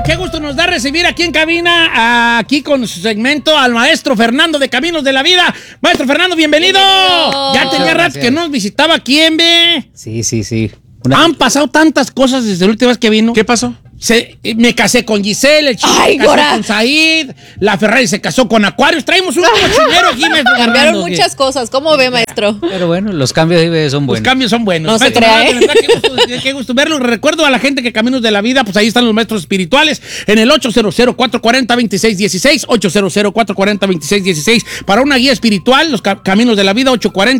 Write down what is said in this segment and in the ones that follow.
qué gusto nos da recibir aquí en cabina, aquí con su segmento, al maestro Fernando de Caminos de la Vida. Maestro Fernando, bienvenido. Ya tenía rato que nos visitaba aquí, ¿ve? Sí. Han pasado tantas cosas desde la última vez que vino. ¿Qué pasó? Me casé con Giselle, el chico se casó con Said, la Ferrari se casó con Aquarius. Traemos un cochinero aquí, maestro. Cambiaron muchas cosas. ¿Cómo ve, maestro? Pero bueno, los cambios son buenos. Los cambios son buenos. No se crea, ¿eh? Qué gusto verlo. Recuerdo a la gente que Caminos de la Vida, pues ahí están los maestros espirituales en el 800-440-2616, 800-440-2616 para una guía espiritual, los Caminos de la Vida,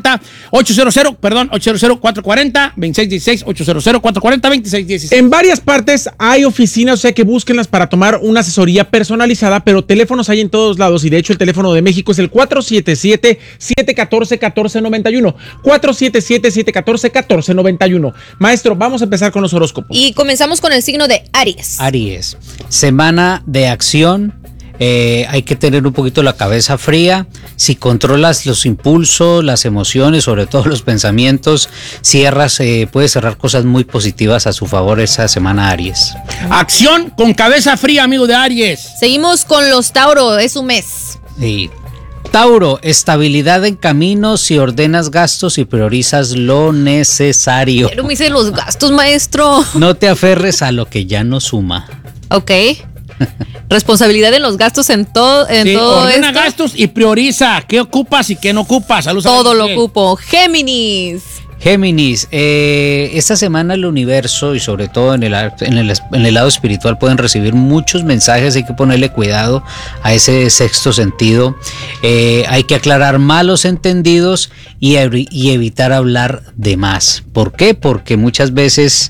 800-440-2616, 800-440-2616. En varias partes hay oficinas, o sea que búsquenlas para tomar una asesoría personalizada, pero teléfonos hay en todos lados y de hecho el teléfono de México es el 477-714-1491, 477-714-1491. Maestro, vamos a empezar con los horóscopos. Y comenzamos con el signo de Aries. Aries, semana de acción. Hay que tener un poquito la cabeza fría. Si controlas los impulsos, las emociones, sobre todo los pensamientos, puedes cerrar cosas muy positivas a su favor esa semana, Aries. Acción con cabeza fría, amigo de Aries. Seguimos con los Tauro, es un mes. Sí. Tauro, estabilidad en caminos si ordenas gastos y priorizas lo necesario. Pero me hice los gastos, maestro. No te aferres a lo que ya no suma. Ok. Responsabilidad en los gastos en todo ordena esto. gastos y prioriza qué ocupas y qué no ocupas. Saludos. Todo lo ocupo. Géminis, esta semana el universo y sobre todo en el lado espiritual pueden recibir muchos mensajes, hay que ponerle cuidado a ese sexto sentido. Hay que aclarar malos entendidos y evitar hablar de más. ¿Por qué? Porque muchas veces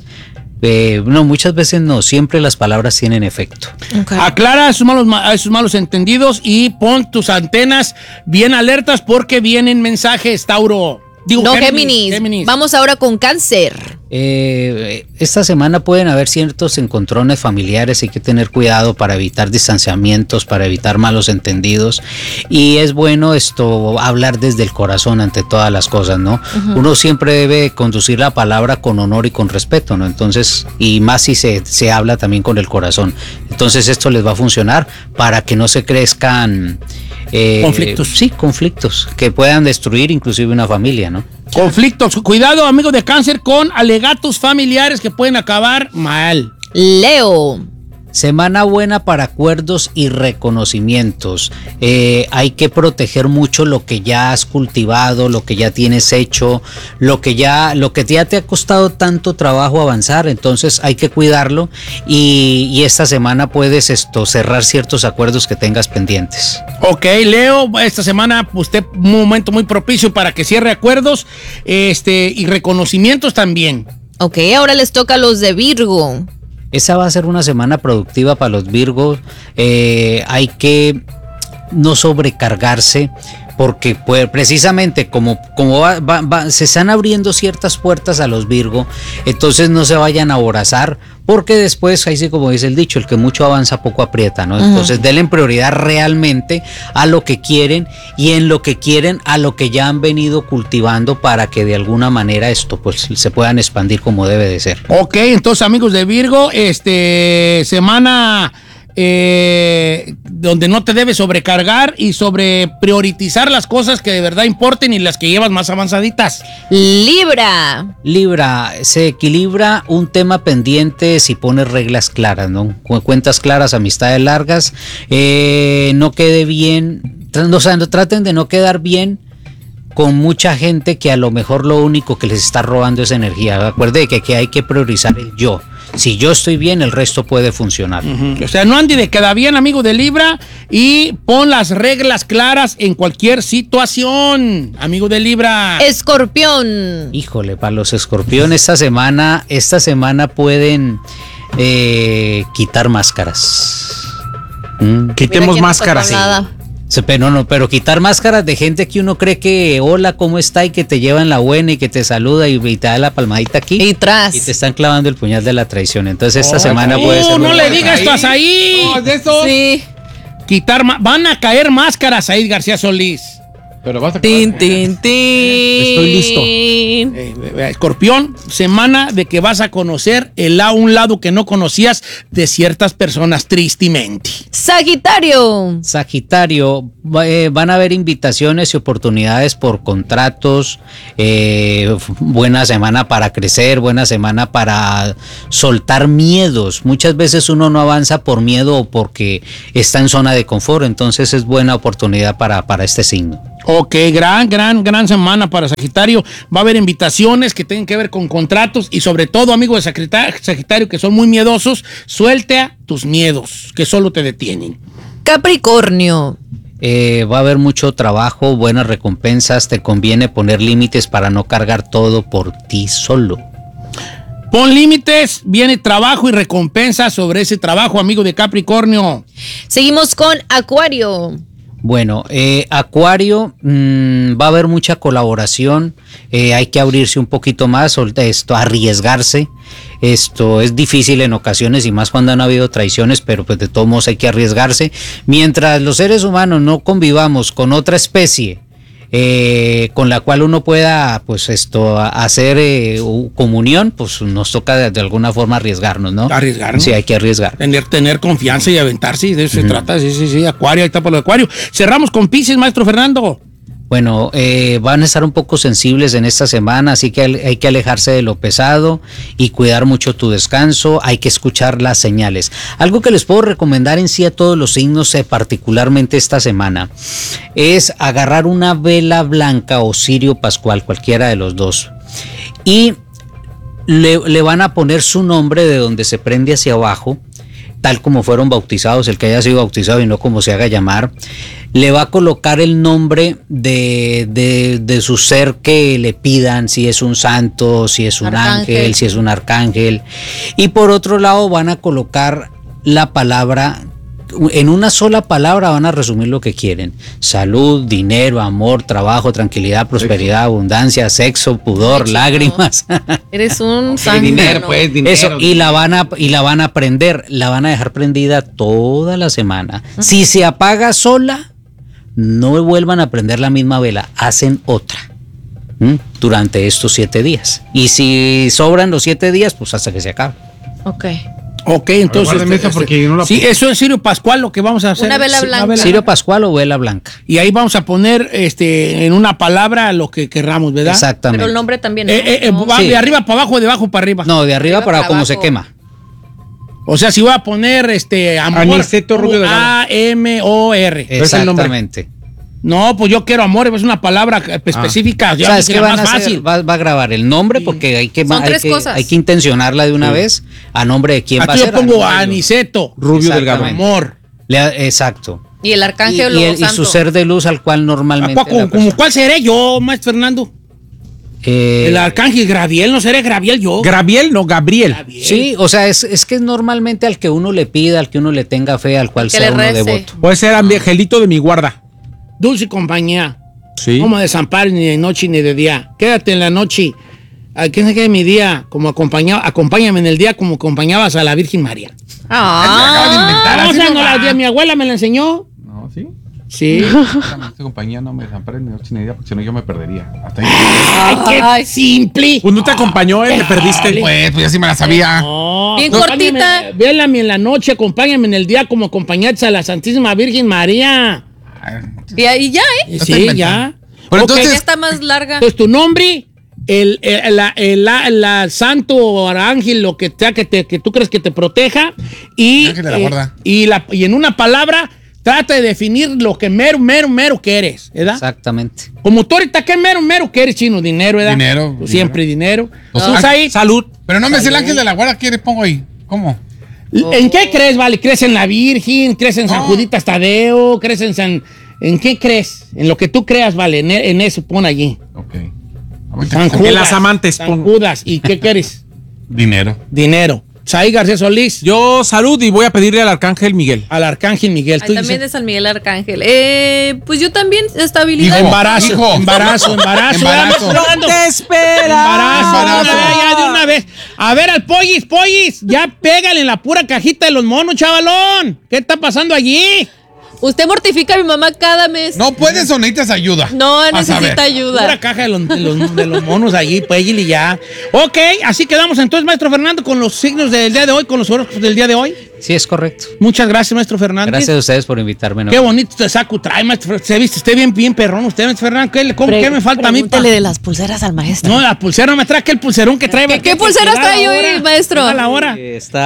no, siempre las palabras tienen efecto. Okay. Aclara esos malos entendidos y pon tus antenas bien alertas porque vienen mensajes, Tauro. Géminis. Vamos ahora con Cáncer. Esta semana pueden haber ciertos encontrones familiares, hay que tener cuidado para evitar distanciamientos, para evitar malos entendidos y es bueno hablar desde el corazón ante todas las cosas, ¿no? Uh-huh. Uno siempre debe conducir la palabra con honor y con respeto, ¿no? Entonces, y más si se habla también con el corazón. Entonces esto les va a funcionar para que no se crezcan conflictos. Sí, conflictos que puedan destruir inclusive una familia, ¿no? Conflictos. Cuidado, amigo de Cáncer, con alegatos familiares que pueden acabar mal. Leo. Semana buena para acuerdos y reconocimientos. Hay que proteger mucho lo que ya has cultivado, lo que ya tienes hecho, lo que ya te ha costado tanto trabajo avanzar. Entonces hay que cuidarlo y esta semana puedes cerrar ciertos acuerdos que tengas pendientes. Ok, Leo, esta semana usted un momento muy propicio para que cierre acuerdos y reconocimientos también. Ok, ahora les toca a los de Virgo. Esa va a ser una semana productiva para los Virgos. Hay que no sobrecargarse porque precisamente como se están abriendo ciertas puertas a los Virgo, entonces no se vayan a aborazar porque después, ahí sí como dice el dicho, el que mucho avanza poco aprieta, ¿no? Entonces denle prioridad realmente a lo que quieren y en lo que quieren a lo que ya han venido cultivando para que de alguna manera pues se puedan expandir como debe de ser. Ok, entonces amigos de Virgo, semana donde no te debes sobrecargar y sobre priorizar las cosas que de verdad importen y las que llevas más avanzaditas. Libra, se equilibra un tema pendiente si pones reglas claras, ¿no? Cuentas claras, amistades largas, no quede bien, traten de no quedar bien con mucha gente que a lo mejor lo único que les está robando es energía. Acuerde que hay que priorizar el yo. Si yo estoy bien, el resto puede funcionar. Uh-huh. O sea, no ande de queda bien, amigo de Libra, y pon las reglas claras en cualquier situación, amigo de Libra. Escorpión. Híjole, para los escorpiones esta semana pueden quitar máscaras. Quitemos máscaras. Pero quitar máscaras de gente que uno cree que hola, ¿cómo está? Y que te lleva en la buena y que te saluda y te da la palmadita aquí. Y tras. Y te están clavando el puñal de la traición. Entonces esta semana puede ser... No le digas esto a Said. Sí. Van a caer máscaras, Said García Solís. Pero vas a Tin, tin, tin. Estoy listo. Escorpión, semana de que vas a conocer un lado que no conocías de ciertas personas, tristemente. Sagitario. Sagitario, van a haber invitaciones y oportunidades por contratos, buena semana para crecer, buena semana para soltar miedos. Muchas veces uno no avanza por miedo o porque está en zona de confort, entonces es buena oportunidad para este signo. Ok, gran semana para Sagitario. Va a haber invitaciones que tengan que ver con contratos y sobre todo, amigos de Sagitario, que son muy miedosos, suelta tus miedos, que solo te detienen. Capricornio. Va a haber mucho trabajo, buenas recompensas, te conviene poner límites para no cargar todo por ti solo. Pon límites, viene trabajo y recompensa sobre ese trabajo, amigo de Capricornio. Seguimos con Acuario. Bueno, Acuario, va a haber mucha colaboración, hay que abrirse un poquito más, arriesgarse. Esto es difícil en ocasiones y más cuando han habido traiciones, pero pues de todos modos hay que arriesgarse. Mientras los seres humanos no convivamos con otra especie, con la cual uno pueda pues hacer comunión, pues nos toca de alguna forma arriesgarnos, ¿no? Arriesgarnos. Sí, hay que arriesgar. Tener confianza y aventarse, de eso se trata, sí, Acuario, ahí está por lo de Acuario. Cerramos con Piscis, maestro Fernando. Bueno, van a estar un poco sensibles en esta semana, así que hay que alejarse de lo pesado y cuidar mucho tu descanso, hay que escuchar las señales. Algo que les puedo recomendar en sí a todos los signos, particularmente esta semana, es agarrar una vela blanca o cirio pascual, cualquiera de los dos, y le van a poner su nombre de donde se prende hacia abajo, tal como fueron bautizados, el que haya sido bautizado y no como se haga llamar, le va a colocar el nombre de su ser que le pidan, si es un santo, si es un ángel, si es un arcángel, y por otro lado van a colocar la palabra, en una sola palabra van a resumir lo que quieren: salud, dinero, amor, trabajo, tranquilidad, prosperidad, abundancia, sexo, pudor, lágrimas. Eres un santo. Dinero, pues, dinero. Eso, y la van a prender, la van a dejar prendida toda la semana. Si se apaga sola, no vuelvan a prender la misma vela, hacen otra durante estos 7 días. Y si sobran los 7 días, pues hasta que se acabe. Ok, entonces. Porque yo no la sí, eso es cirio pascual lo que vamos a hacer. Una vela blanca. Cirio pascual o vela blanca. Y ahí vamos a poner en una palabra lo que querramos, ¿verdad? Exactamente. Pero el nombre también. ¿Va Sí. de arriba para abajo o de abajo para arriba? No, de arriba para para como se abajo. quema. O sea, si voy a poner amor. Aniceto Rubio de Gama. A-M-O-R. es el nombre. Exactamente. No, pues yo quiero amor, es una palabra específica. O sea, es que más van a fácil. va a grabar el nombre porque hay que, Son hay tres que, cosas. hay que intencionarla de una vez a nombre de quién va a Aquí ser. yo pongo a nombre de- Aniceto Rubio Delgado. Exactamente. Amor. Exacto. Y el arcángel Y o y santo. su ser de luz al cual ¿A normalmente. poco? la ¿Como persona- cuál seré yo, maestro Fernando? El arcángel Graviel, ¿no seré Graviel yo? Graviel, no, Gabriel. Graviel. Sí, o sea, es que es normalmente al que uno le pida, al que uno le tenga fe, al cual Que sea le uno rece. devoto. Puede ser angelito de mi guarda. Dulce compañía. Sí. No me desampares ni de noche ni de día. Quédate en la noche. ¿Quién se quede en mi día? Acompáñame en el día como acompañabas a la Virgen María. acabas de inventar. No, así o sea, no va. mi abuela me la enseñó. No, ¿sí? Sí. Esta compañía no me desampara ni noche ni día, porque si no yo me perdería. Hasta ahí. Ay, qué simple. Pues no te acompañó, te perdiste. Pues ya sí me la sabía. No, Bien acompáñame, cortita. Vélame en la noche, acompáñame en el día como acompañaste a la Santísima Virgen María. Y ahí ya, ¿eh? Está Sí, inventando. ya. Pero Ok, entonces- Ya está más larga. Entonces, tu nombre, el santo o ángel, lo que sea que tú crees que te proteja, y, Ángel de la guarda. y en una palabra, trata de definir lo que mero que eres, ¿verdad? Exactamente. Como tú ahorita, ¿qué mero que eres, chino? Dinero, ¿verdad? Dinero, Tú siempre dinero. Pues, Tú, Said, Salud. Pero no me sé el ángel de la guarda, ¿qué le pongo ahí? ¿Cómo? ¿en qué crees, vale? ¿Crees en la Virgen? ¿Crees en San Juditas Tadeo? ¿Crees en San... ¿En qué crees? En lo que tú creas, vale, en eso pon allí. Ok. Ahorita San que- Judas. las amantes, San pon. Judas. ¿Y qué quieres? Dinero. Dinero. Saí García Solís. Yo salud y voy a pedirle al arcángel Miguel. Al Arcángel Miguel. Ay, Tú también dices, de San Miguel Arcángel. Pues yo también, estabilidad. Hijo. embarazo, Hijo. embarazo. Embarazo. Fernando. ¡Te espera! Embarazo. Ya, de una vez. A ver, al Pollis. Ya pégale en la pura cajita de los monos, chavalón. ¿Qué está pasando allí? Usted mortifica a mi mamá cada mes. ¿No puedes o necesitas ayuda? No A necesita saber. Una ayuda. caja de los monos allí, pues, y ya. Ok, así quedamos entonces, maestro Fernando, con los signos del día de hoy, con los horóscopos del día de hoy. Sí, es correcto. Muchas gracias, maestro Fernando. Gracias a ustedes por invitarme. Qué bonito te saco trae, maestro. Se viste usted bien perrón, usted, maestro Fernando. ¿Qué me falta a mí? Pregúntele de las pulseras al maestro. No, la pulsera no me trae aquel pulserón que trae. ¿Qué pulseras trae hoy, maestro? A la hora.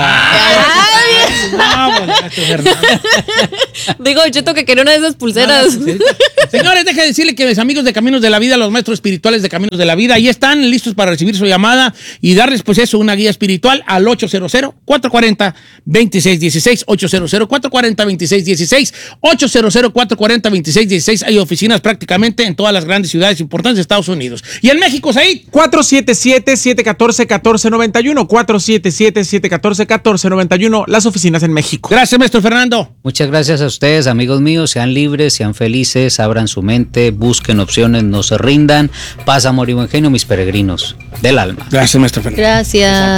No, pues, maestro Fernando. Digo, Cheto, que quería una de esas pulseras. Señores, deje de decirle que mis amigos de Caminos de la Vida, los maestros espirituales de Caminos de la Vida, ahí están listos para recibir su llamada y darles, pues eso, una guía espiritual al 800-440-2616, 800-440-2616, 800-440-2616. Hay oficinas prácticamente en todas las grandes ciudades importantes de Estados Unidos. ¿Y en México, Said? 477-714-1491, 477-714-1491, las oficinas en México. Gracias, maestro Fernando. Muchas gracias a ustedes, amigos míos. Sean libres, sean felices, abran su mente, busquen opciones, no se rindan. Paz, amor y buen genio, mis peregrinos del alma. Gracias, maestro Fernando. Gracias.